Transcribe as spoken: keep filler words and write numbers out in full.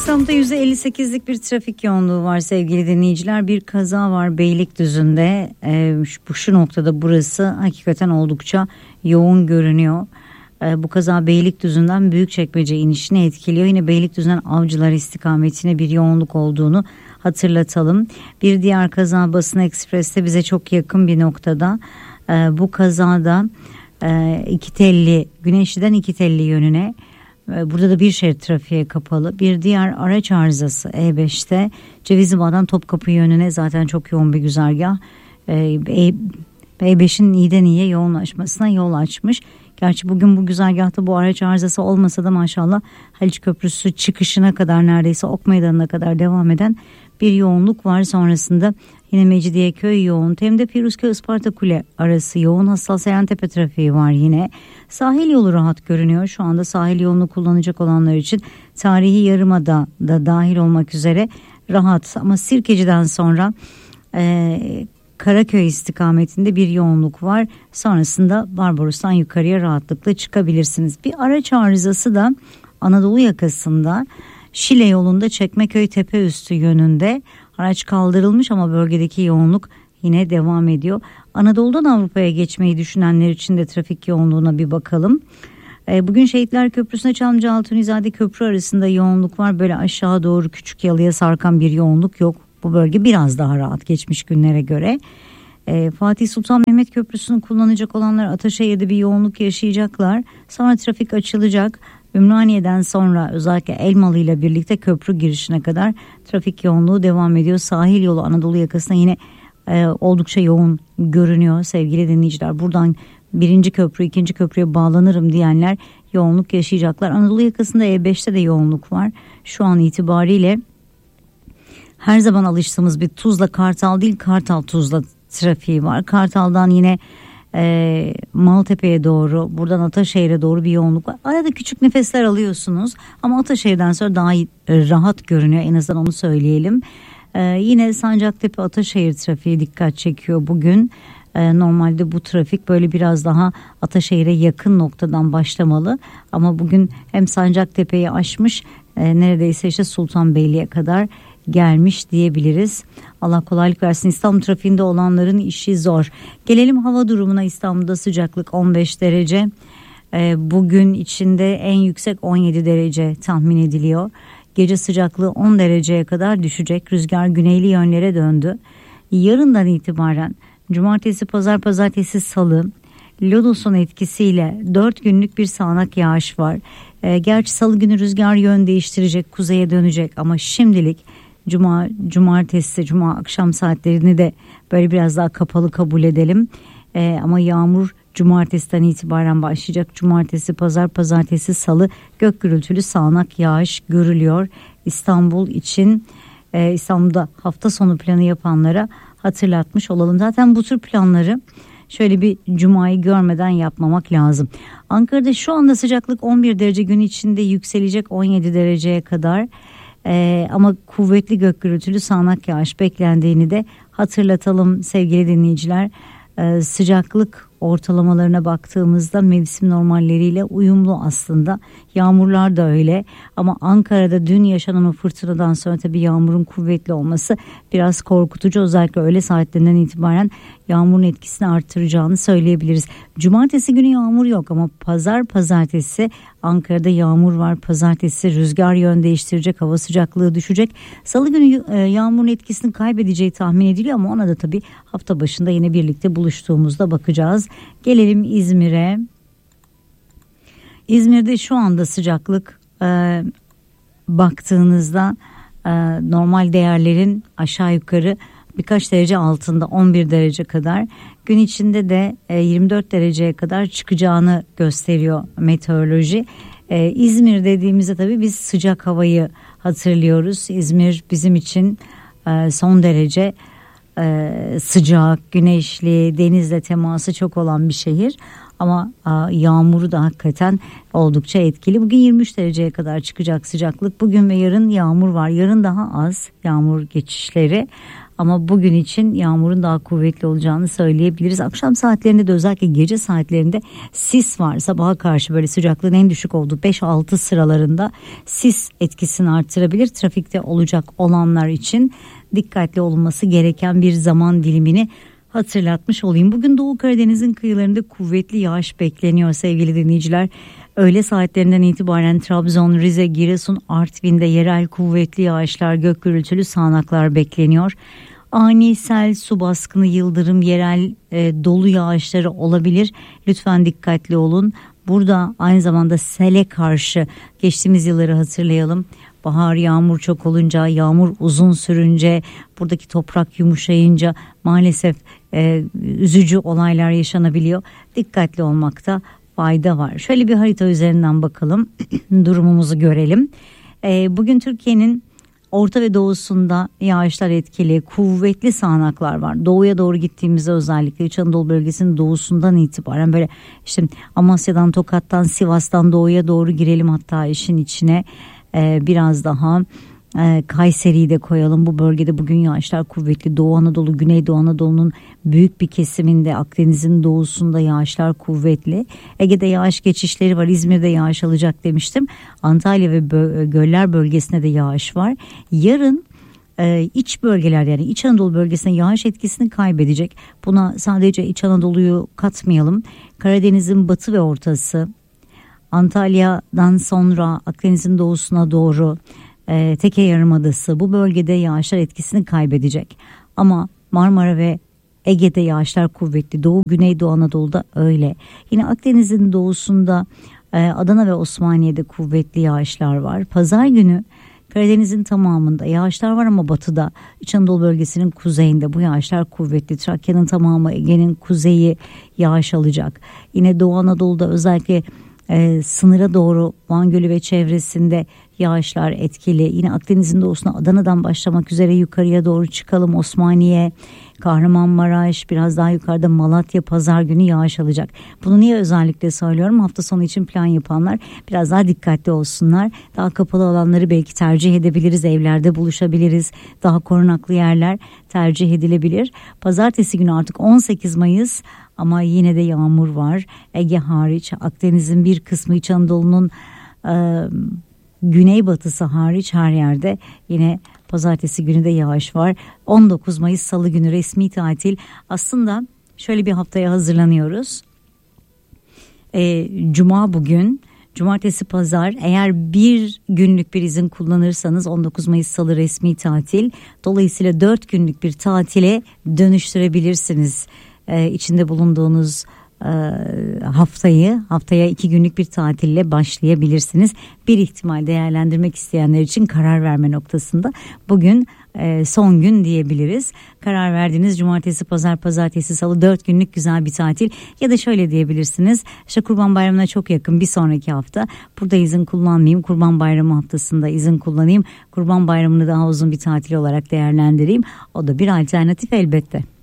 İstanbul'da yüzde elli sekizlik bir trafik yoğunluğu var sevgili dinleyiciler. Bir kaza var Beylikdüzü'nde. Ee, bu şu noktada burası hakikaten oldukça yoğun görünüyor. Ee, bu kaza Beylikdüzü'nden Büyükçekmece inişini etkiliyor. Yine Beylikdüzü'nden Avcılar istikametine bir yoğunluk olduğunu hatırlatalım. Bir diğer kaza Basın Ekspres'te bize çok yakın bir noktada. Ee, bu kazada e, iki telli Güneşli'den iki telli yönüne, burada da bir şerit trafiğe kapalı. Bir diğer araç arızası E beşte Cevizli'den Topkapı yönüne zaten çok yoğun bir güzergah. E beşin iyiden iyiye yoğunlaşmasına yol açmış. Gerçi bugün bu güzergahta bu araç arızası olmasa da maşallah Haliç Köprüsü çıkışına kadar neredeyse Ok Meydanı'na kadar devam eden bir yoğunluk var. Sonrasında yine Mecidiyeköy yoğun. Tem'de Firuzköy Isparta Kule arası yoğun. Hassasiyentepe trafiği var yine. Sahil yolu rahat görünüyor. Şu anda sahil yolunu kullanacak olanlar için Tarihi Yarımada da dahil olmak üzere rahat. Ama Sirkeci'den sonra e, Karaköy istikametinde bir yoğunluk var. Sonrasında Barbaros'tan yukarıya rahatlıkla çıkabilirsiniz. Bir araç arızası da Anadolu yakasında Şile yolunda Çekmeköy Tepeüstü yönünde. Araç kaldırılmış ama bölgedeki yoğunluk yine devam ediyor. Anadolu'dan Avrupa'ya geçmeyi düşünenler için de trafik yoğunluğuna bir bakalım. Bugün Şehitler Köprüsü'ne Çamlıca Altunizade Köprü arasında yoğunluk var. Böyle aşağı doğru Küçükyalı'ya sarkan bir yoğunluk yok. Bu bölge biraz daha rahat geçmiş günlere göre. Fatih Sultan Mehmet Köprüsü'nü kullanacak olanlar Ataşehir'de bir yoğunluk yaşayacaklar. Sonra trafik açılacak. Ümraniye'den sonra özellikle Elmalı ile birlikte köprü girişine kadar trafik yoğunluğu devam ediyor. Sahil yolu Anadolu yakasına yine e, oldukça yoğun görünüyor sevgili dinleyiciler. Buradan birinci köprü, ikinci köprüye bağlanırım diyenler yoğunluk yaşayacaklar. Anadolu yakasında E beşte de yoğunluk var. Şu an itibariyle her zaman alıştığımız bir Tuzla Kartal değil, Kartal Tuzla trafiği var. Kartal'dan yine E, Maltepe'ye doğru, buradan Ataşehir'e doğru bir yoğunluk var. Arada küçük nefesler alıyorsunuz ama Ataşehir'den sonra daha e, rahat görünüyor, en azından onu söyleyelim. E, yine Sancaktepe Ataşehir trafiği dikkat çekiyor bugün. E, normalde bu trafik böyle biraz daha Ataşehir'e yakın noktadan başlamalı ama bugün hem Sancaktepe'yi aşmış, e, neredeyse işte Sultanbeyli'ye kadar gelmiş diyebiliriz. Allah kolaylık versin. İstanbul trafiğinde olanların işi zor. Gelelim hava durumuna. İstanbul'da sıcaklık on beş derece. Ee, bugün içinde en yüksek on yedi derece tahmin ediliyor. Gece sıcaklığı on dereceye kadar düşecek. Rüzgar güneyli yönlere döndü. Yarından itibaren cumartesi, pazar, pazartesi, salı lodosun etkisiyle dört günlük bir sağanak yağış var. Ee, gerçi salı günü rüzgar yön değiştirecek, kuzeye dönecek ama şimdilik Cuma, cumartesi, cuma akşam saatlerini de böyle biraz daha kapalı kabul edelim. Ee, ama yağmur cumartesiden itibaren başlayacak. Cumartesi, pazar, pazartesi, salı gök gürültülü sağanak yağış görülüyor. İstanbul için e, İstanbul'da hafta sonu planı yapanlara hatırlatmış olalım. Zaten bu tür planları şöyle bir cumayı görmeden yapmamak lazım. Ankara'da şu anda sıcaklık on bir derece, gün içinde yükselecek on yedi dereceye kadar. Ee, ama kuvvetli gök gürültülü sağanak yağış beklendiğini de hatırlatalım sevgili dinleyiciler. Ee, sıcaklık ortalamalarına baktığımızda mevsim normalleriyle uyumlu aslında. Yağmurlar da öyle ama Ankara'da dün yaşanan o fırtınadan sonra tabii yağmurun kuvvetli olması biraz korkutucu. Özellikle öğle saatlerinden itibaren yağmurun etkisini artıracağını söyleyebiliriz. Cumartesi günü yağmur yok ama pazar, pazartesi Ankara'da yağmur var. Pazartesi rüzgar yön değiştirecek, hava sıcaklığı düşecek. Salı günü yağmurun etkisini kaybedeceği tahmin ediliyor ama ona da tabii hafta başında yine birlikte buluştuğumuzda bakacağız. Gelelim İzmir'e. İzmir'de şu anda sıcaklık e, baktığınızda e, normal değerlerin aşağı yukarı birkaç derece altında, on bir derece kadar. Gün içinde de e, yirmi dört dereceye kadar çıkacağını gösteriyor meteoroloji. E, İzmir dediğimizde tabii biz sıcak havayı hatırlıyoruz. İzmir bizim için e, son derece Ee, sıcak, güneşli, denizle teması çok olan bir şehir ama a, yağmuru da hakikaten oldukça etkili. Bugün yirmi üç dereceye kadar çıkacak sıcaklık. Bugün ve yarın yağmur var. Yarın daha az yağmur geçişleri Ama bugün için yağmurun daha kuvvetli olacağını söyleyebiliriz. Akşam saatlerinde de özellikle gece saatlerinde sis var. Sabaha karşı böyle sıcaklığın en düşük olduğu beş altı sıralarında sis etkisini artırabilir. Trafikte olacak olanlar için dikkatli olunması gereken bir zaman dilimini hatırlatmış olayım. Bugün Doğu Karadeniz'in kıyılarında kuvvetli yağış bekleniyor sevgili dinleyiciler. Öğle saatlerinden itibaren Trabzon, Rize, Giresun, Artvin'de yerel kuvvetli yağışlar, gök gürültülü sağanaklar bekleniyor. Ani sel, su baskını, yıldırım, yerel e, dolu yağışları olabilir. Lütfen dikkatli olun. Burada aynı zamanda sele karşı geçtiğimiz yılları hatırlayalım. Bahar yağmur çok olunca, yağmur uzun sürünce, buradaki toprak yumuşayınca maalesef e, üzücü olaylar yaşanabiliyor. Dikkatli olmakta fayda var. Şöyle bir harita üzerinden bakalım, durumumuzu görelim. E, bugün Türkiye'nin orta ve doğusunda yağışlar etkili, kuvvetli sağanaklar var. Doğuya doğru gittiğimizde özellikle İç Anadolu bölgesinin doğusundan itibaren böyle işte Amasya'dan, Tokat'tan, Sivas'tan doğuya doğru girelim, hatta işin içine e, biraz daha e, Kayseri'yi de koyalım. Bu bölgede bugün yağışlar kuvvetli. Doğu Anadolu, Güneydoğu Anadolu'nun büyük bir kesiminde, Akdeniz'in doğusunda yağışlar kuvvetli. Ege'de yağış geçişleri var. İzmir'de yağış alacak demiştim. Antalya ve bö- göller bölgesinde de yağış var. Yarın e, iç bölgeler, yani İç Anadolu bölgesine yağış etkisini kaybedecek. Buna sadece İç Anadolu'yu katmayalım. Karadeniz'in batı ve ortası, Antalya'dan sonra Akdeniz'in doğusuna doğru e, Teke Yarımadası, bu bölgede yağışlar etkisini kaybedecek. Ama Marmara ve Ege'de yağışlar kuvvetli. Doğu, Güneydoğu Anadolu'da öyle. Yine Akdeniz'in doğusunda e, Adana ve Osmaniye'de kuvvetli yağışlar var. Pazar günü Karadeniz'in tamamında yağışlar var ama batıda, İç Anadolu bölgesinin kuzeyinde bu yağışlar kuvvetli. Trakya'nın tamamı, Ege'nin kuzeyi yağış alacak. Yine Doğu Anadolu'da özellikle e, sınıra doğru Van Gölü ve çevresinde yağışlar etkili. Yine Akdeniz'in doğusuna Adana'dan başlamak üzere yukarıya doğru çıkalım. Osmaniye, Kahramanmaraş, biraz daha yukarıda Malatya pazar günü yağış alacak. Bunu niye özellikle söylüyorum? Hafta sonu için plan yapanlar biraz daha dikkatli olsunlar. Daha kapalı alanları belki tercih edebiliriz. Evlerde buluşabiliriz. Daha korunaklı yerler tercih edilebilir. Pazartesi günü artık on sekiz Mayıs ama yine de yağmur var. Ege hariç, Akdeniz'in bir kısmı, İç Anadolu'nun e, güneybatısı hariç her yerde yine pazartesi günü de yağış var. on dokuz Mayıs Salı günü resmi tatil. Aslında şöyle bir haftaya hazırlanıyoruz. E, Cuma bugün, cumartesi pazar, eğer bir günlük bir izin kullanırsanız on dokuz Mayıs Salı resmi tatil. Dolayısıyla dört günlük bir tatile dönüştürebilirsiniz. E, içinde bulunduğunuz haftayı haftaya iki günlük bir tatille başlayabilirsiniz. Bir ihtimal değerlendirmek isteyenler için karar verme noktasında bugün e, son gün diyebiliriz. Karar verdiğiniz cumartesi, pazar, pazartesi, salı dört günlük güzel bir tatil, ya da şöyle diyebilirsiniz. İşte Kurban Bayramı'na çok yakın bir sonraki hafta burada izin kullanmayayım, Kurban Bayramı haftasında izin kullanayım, Kurban Bayramı'nı daha uzun bir tatil olarak değerlendireyim. O da bir alternatif elbette.